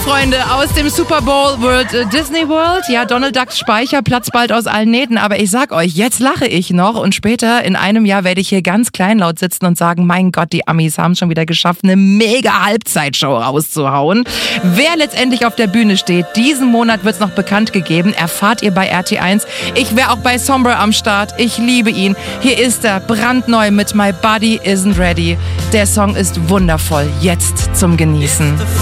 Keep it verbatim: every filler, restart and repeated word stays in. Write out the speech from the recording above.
Freunde, aus dem Super Bowl World äh, Disney World. Ja, Donald Ducks Speicher platzt bald aus allen Nähten, aber ich sag euch, jetzt lache ich noch und später in einem Jahr werde ich hier ganz kleinlaut sitzen und sagen, mein Gott, die Amis haben schon wieder geschafft, eine mega Halbzeitshow rauszuhauen. Wer letztendlich auf der Bühne steht, diesen Monat wird's noch bekannt gegeben, erfahrt ihr bei R T eins. Ich wäre auch bei Sombra am Start, ich liebe ihn. Hier ist er, brandneu mit My Body Isn't Ready. Der Song ist wundervoll, jetzt zum Genießen.